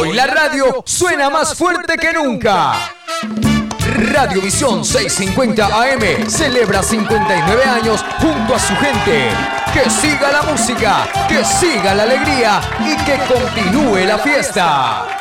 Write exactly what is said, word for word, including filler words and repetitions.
Hoy la radio suena más fuerte que nunca. Radiovisión seiscientos cincuenta A M celebra cincuenta y nueve años junto a su gente. Que siga la música, que siga la alegría y que continúe la fiesta.